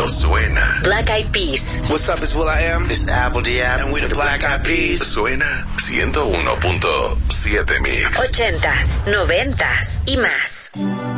suena. Black Eyed Peas. What's up, it's will.i.am. It's Apple D.App. And we the Black Eyed Peas. Suena 101.7 Mix. 80s, 90s y más.